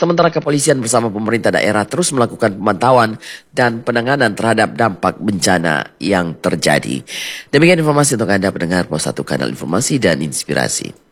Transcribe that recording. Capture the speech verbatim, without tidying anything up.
Sementara kepolisian bersama pemerintah daerah terus melakukan pemantauan dan penanganan terhadap dampak bencana yang terjadi. Demikian informasi untuk Anda pendengar Pos satu Kanal Informasi dan Inspirasi.